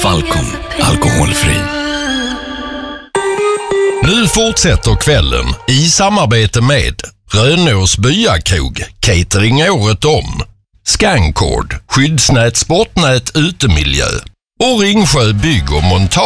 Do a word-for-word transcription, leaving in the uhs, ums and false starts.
Falcon, alkoholfri. Nu fortsätter kvällen i samarbete med Rönås Byakrog, catering året om, Scancord, skyddsnät, sportnät, utemiljö och Ringsjö bygg och montage.